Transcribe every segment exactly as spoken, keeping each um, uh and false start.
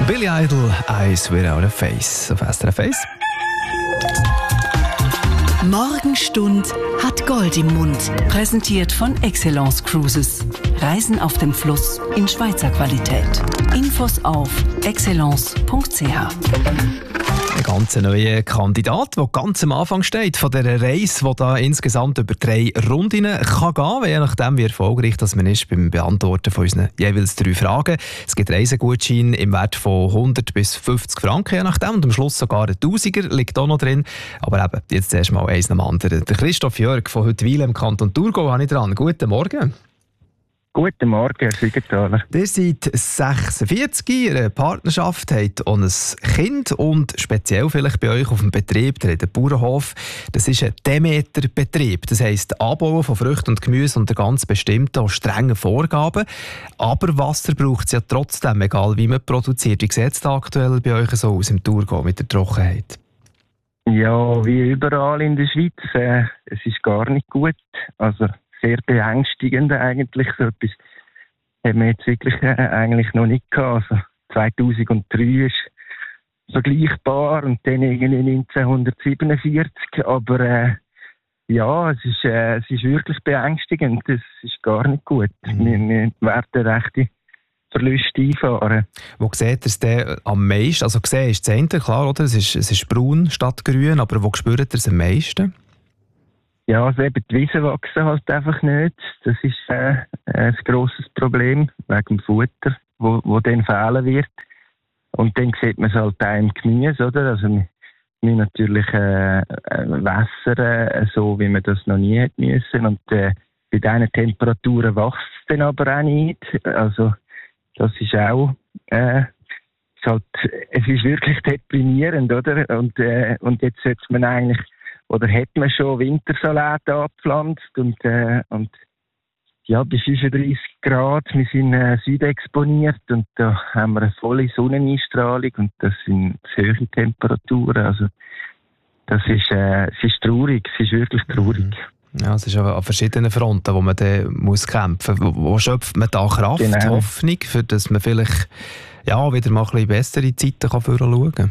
Billy Idol, Eyes Without a Face auf S R F eins. Morgenstund hat Gold im Mund. Präsentiert von Excellence Cruises. Reisen auf dem Fluss in Schweizer Qualität. Infos auf excellence punkt c h. Ein ganz neuer Kandidat, der ganz am Anfang steht von dieser Reise, die da insgesamt über drei Rundinnen kann gehen, je nachdem wie erfolgreich dass man ist beim Beantworten von unseren jeweils drei Fragen. Es gibt Reisegutscheine im Wert von hundert bis fünfzig Franken, je nachdem, und am Schluss sogar ein Tausiger liegt auch noch drin. Aber eben, jetzt zuerst mal eins nach dem anderen. Der Christoph Jörg von Huttwil im Kanton Thurgau habe ich dran. Guten Morgen. Guten Morgen, Herr Siegenthaler. Ihr seid sechsundvierzig, eine Partnerschaft, habt auch ein Kind und speziell vielleicht bei euch auf dem Betrieb, der Bauernhof, das ist ein Demeter-Betrieb. Das heisst, Anbauen von Früchten und Gemüse unter ganz bestimmten und strengen Vorgaben. Aber Wasser braucht es ja trotzdem, egal wie man produziert. Wie sieht es da aktuell bei euch so aus im Thurgau mit der Trockenheit? Ja, wie überall in der Schweiz. Äh, es ist gar nicht gut. Also sehr beängstigend eigentlich. So etwas haben wir jetzt wirklich äh, eigentlich noch nicht gehabt. Also zweitausenddrei ist vergleichbar und dann irgendwie neunzehnhundertsiebenundvierzig. Aber äh, ja, es ist, äh, es ist wirklich beängstigend. Es ist gar nicht gut. Mhm. Wir, wir werden rechte Verluste einfahren. Wo seht ihr es denn am meisten? Also gesehen ist das eine, klar, oder? Es ist, es ist braun statt grün, aber wo spürt ihr es am meisten? Ja, also eben die Wiesen wachsen halt einfach nicht. Das ist äh, ein grosses Problem wegen dem Futter, wo, wo dann fehlen wird. Und dann sieht man es halt auch im Gemüse, oder? Also wir müssen natürlich äh, wässern, äh, so wie man das noch nie hätte müssen. Und äh, bei diesen Temperaturen wächst es dann aber auch nicht. Also das ist auch äh, ist halt, es ist wirklich deprimierend, oder? Und, äh, und jetzt sollte man eigentlich Oder hat man schon Wintersalat angepflanzt und, äh, und ja, bei fünfunddreissig Grad, wir sind äh, südexponiert und da haben wir eine volle Sonneneinstrahlung und das sind höhere Temperaturen. Also das ist, äh, es ist traurig, es ist wirklich traurig. Ja, es ist an verschiedenen Fronten, wo man dann muss kämpfen muss. Wo, wo schöpft man da Kraft, genau. Hoffnung, für dass man vielleicht ja, wieder mal ein bisschen bessere Zeiten kann schauen kann?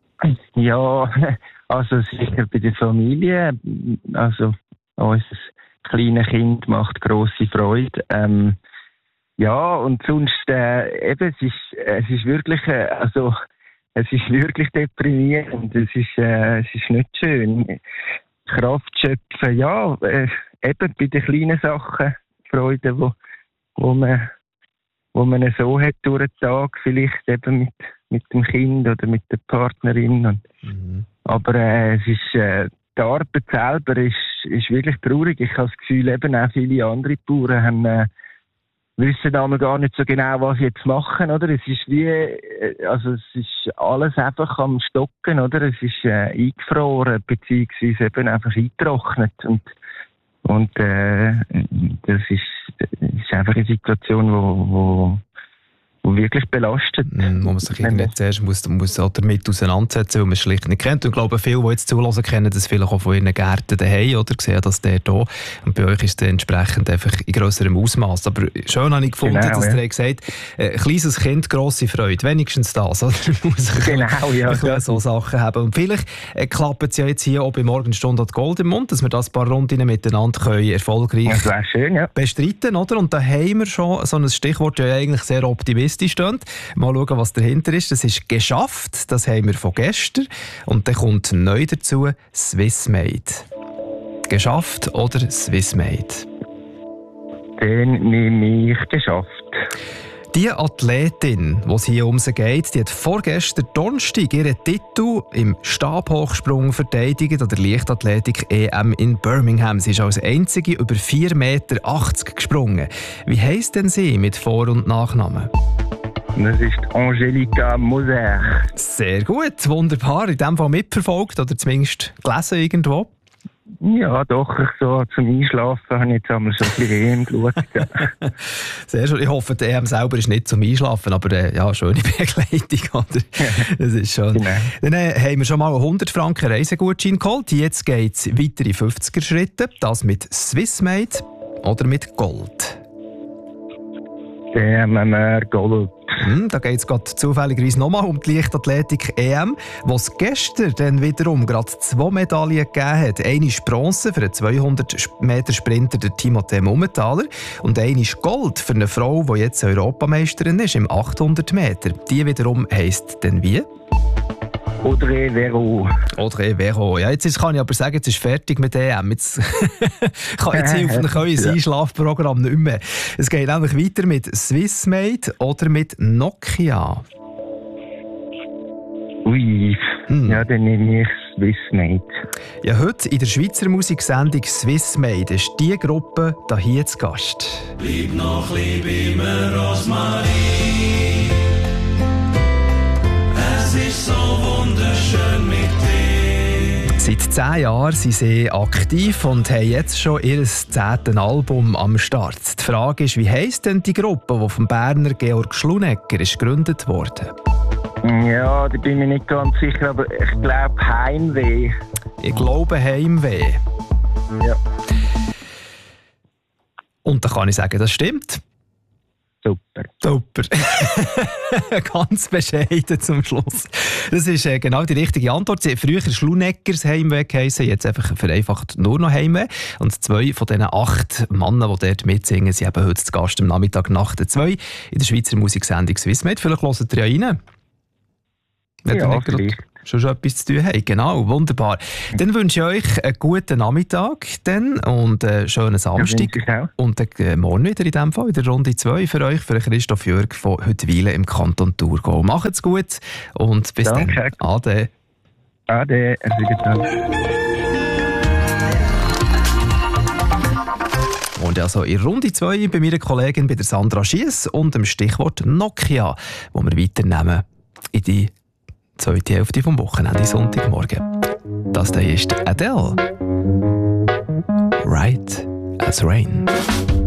Ja, also sicher bei der Familie. Also unser kleines Kind macht grosse Freude. Ähm, ja, und sonst äh, eben, es ist, es ist wirklich, äh, also es ist wirklich deprimierend. Es ist, äh, es ist nicht schön. Kraft schöpfen, ja, äh, eben bei den kleinen Sachen Freude, wo, wo man, wo man so hat durch den Tag, vielleicht eben mit mit dem Kind oder mit der Partnerin. Und, mhm. Aber äh, es ist, äh, die Arbeit selber ist, ist wirklich traurig. Ich habe das Gefühl, eben auch viele andere Bauern haben, äh, wissen damals gar nicht so genau, was sie jetzt machen. Oder? Es ist wie, äh, also es ist alles einfach am Stocken, oder? Es ist äh, eingefroren, beziehungsweise eben einfach eingetrocknet. Und, und äh, das, ist, das ist einfach eine Situation, wo, wo Und wirklich belastet. Mm, wo man sich irgendwie zuerst muss, muss auch damit auseinandersetzen, weil man es schlicht nicht kennt. Und ich glaube, viele, die jetzt zulassen, kennen das vielleicht auch von ihren Gärten daheim, oder? Sehen das der hier. Und bei euch ist es entsprechend einfach in grösserem Ausmaß. Aber schön habe ich gefunden, genau, dass ja. ihr gesagt habt, ein kleines Kind, grosse Freude. Wenigstens das, oder? Muss ich genau, ja. ja. so Sachen haben. Und vielleicht äh, klappt es ja jetzt hier auch bei Morgenstunde hat Gold im Mund, dass wir das ein paar Runden miteinander können erfolgreich das wäre schön, ja. bestreiten, oder? Und da haben wir schon so ein Stichwort, das ja eigentlich sehr optimistisch steht. Mal schauen, was dahinter ist. Das ist «geschafft», das haben wir von gestern. Und dann kommt neu dazu «Swissmade». «Geschafft» oder «Swissmade»? Den nehme ich «geschafft». Die Athletin, die es hier um sie geht, die hat vorgestern Donnerstag ihren Titel im Stabhochsprung verteidigt an der Leichtathletik-E M in Birmingham. Sie ist als einzige über vier Meter achtzig gesprungen. Wie heisst denn sie mit Vor- und Nachnamen? Das ist Angelika Moser. Sehr gut, wunderbar. In diesem Fall mitverfolgt oder zumindest gelesen irgendwo? Ja, doch. Ich so zum Einschlafen habe ich jetzt einmal schon ein bisschen E M geschaut. Ja. Sehr schön. Ich hoffe, die E M selber ist nicht zum Einschlafen, aber äh, ja, schöne Begleitung. Oder? Das ist schon. Genau. Dann äh, haben wir schon mal hundert Franken Reisegutschein geholt. Jetzt geht es weiter in fünfziger Schritte. Das mit Swissmade oder mit Gold? Dann haben wir Gold. Hm, da geht es gerade zufälligerweise nochmal um die Leichtathletik-E M, wo es gestern dann wiederum gerade zwei Medaillen gegeben hat. Eine ist Bronze für einen zweihundert Meter Sprinter, der Timothée Mumenthaler, und eine ist Gold für eine Frau, die jetzt Europameisterin ist im achthundert Meter. Die wiederum heisst dann wie? Audrey Vero. Audrey Vero. Ja, jetzt ist, kann ich aber sagen, jetzt ist fertig mit E M. Jetzt kann jetzt helfen, euer ja. Einschlafprogramm nicht mehr. Es geht nämlich weiter mit Swissmade oder mit Nokia. Ui, hm. ja, dann nehme ich Swissmade. Ja, heute in der Schweizer Musiksendung Swissmade ist die Gruppe da hier zu Gast. Lieb noch, lieb immer Rosmarie. Es ist so wunderschön mit dir. Seit zehn Jahren sind sie aktiv und haben jetzt schon ihr zehntes Album am Start. Die Frage ist, wie heisst denn die Gruppe, die vom Berner Georg Schlunecker ist gegründet wurde? Ja, da bin ich mir nicht ganz sicher, aber ich glaube Heimweh. Ich glaube Heimweh. Ja. Und da kann ich sagen, das stimmt. Super. Super. Ganz bescheiden zum Schluss. Das ist äh, genau die richtige Antwort. Sie früher Schluneckers Heimweh geheissen, jetzt einfach vereinfacht nur noch Heimweh. Und zwei von diesen acht Männern, die dort mitsingen, sind eben heute zu Gast am Nachmittag nach der zwei in der Schweizer Musiksendung Swissmade. Vielleicht hört ihr ja rein. Wenn ja, ihr nicht schon, schon etwas zu tun habt. Genau, wunderbar. Dann wünsche ich euch einen guten Nachmittag dann und einen schönen Samstag. Ja, und dann morgen wieder in diesem Fall in der Runde zwei für euch, für Christoph Jürg von Huttwilen im Kanton Thurgau. Macht's gut und bis Danke. dann. Ade. Ade. Und also in Runde zwei bei meiner Kollegin, bei der Sandra Schiess und dem Stichwort Nokia, wo wir weiternehmen in die zweite Hälfte vom Wochenende, Sonntagmorgen. Das hier ist Adele. Right as Rain.